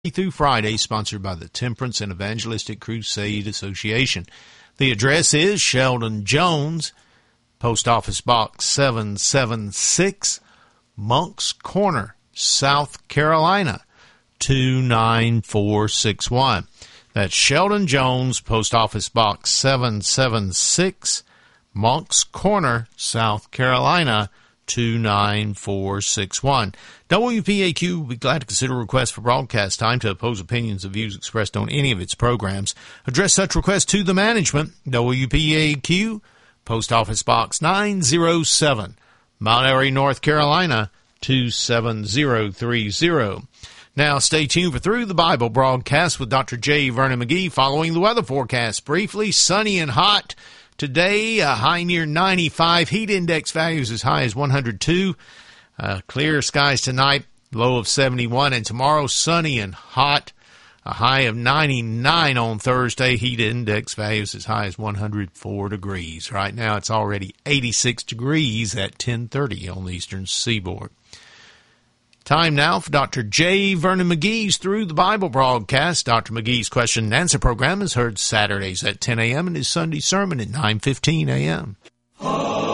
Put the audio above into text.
through Friday, sponsored by the Temperance and Evangelistic Crusade Association. The address is Sheldon Jones, Post Office Box 776, Moncks Corner, South Carolina, 29461. That's Sheldon Jones, Post Office Box 776, Moncks Corner, South Carolina, 29461. WPAQ will be glad to consider requests for broadcast time to oppose opinions and views expressed on any of its programs. Address such requests to the management. WPAQ, Post Office Box 907, Mount Airy, North Carolina, 27030. Now stay tuned for Through the Bible broadcast with Dr. J. Vernon McGee following the weather forecast. Briefly, sunny and hot. Today, a high near 95. Heat index values as high as 102. Clear skies tonight, low of 71. And tomorrow, sunny and hot. A high of 99 on Thursday. Heat index values as high as 104 degrees. Right now, it's already 86 degrees at 10:30 on the eastern seaboard. Time now for Dr. J. Vernon McGee's Through the Bible broadcast. Dr. McGee's question and answer program is heard Saturdays at 10 a.m. and his Sunday sermon at 9:15 a.m.